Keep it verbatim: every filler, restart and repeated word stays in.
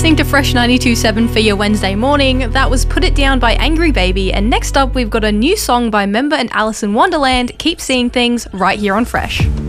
listening to Fresh ninety-two point seven for your Wednesday morning. That was Put It Down by Angry Baby, and next up we've got a new song by Member and Alice in Wonderland, Keep Seeing Things, right here on Fresh.